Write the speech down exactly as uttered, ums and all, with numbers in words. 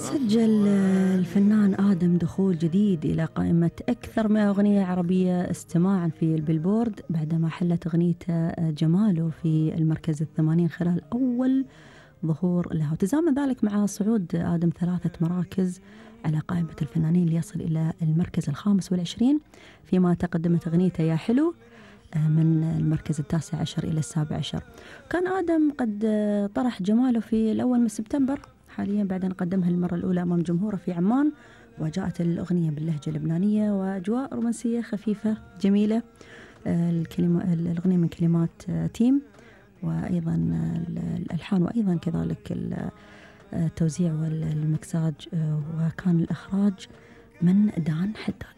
سجل الفنان آدم دخول جديد إلى قائمة أكثر مئة أغنية عربية استماعا في البيلبورد بعدما حلت أغنيته جماله في المركز الثمانين خلال أول ظهور له، وتزامن ذلك مع صعود آدم ثلاثة مراكز على قائمة الفنانين ليصل إلى المركز الخامس والعشرين، فيما تقدمت أغنيته يا حلو من المركز التاسع عشر إلى السابع عشر. كان آدم قد طرح جماله في الأول من سبتمبر حاليا بعد أن قدمها للمرة الأولى أمام جمهوره في عمان، وجاءت الأغنية باللهجة اللبنانية وأجواء رومانسية خفيفة جميلة. الكلمة الأغنية من كلمات تيم، وأيضا الألحان وأيضا كذلك التوزيع والمكساج، وكان الإخراج من دان حداد.